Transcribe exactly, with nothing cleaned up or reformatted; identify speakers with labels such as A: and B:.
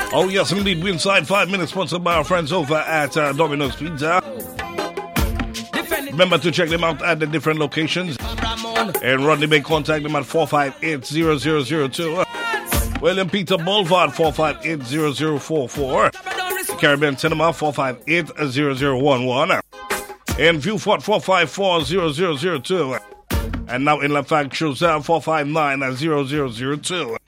A: Oh, yes, indeed. We're inside five minutes, sponsored by our friends over at uh, Domino's Pizza. Remember to check them out at the different locations. And Rodney Bay, contact them at four five eight, zero zero zero two. William Peter Boulevard, four five eight, zero zero four four. Caribbean Cinema, four five eight, zero zero one one. And Viewfort, four five four, zero zero zero two. And now in La Fac, Chouzin, four five nine, zero zero zero two.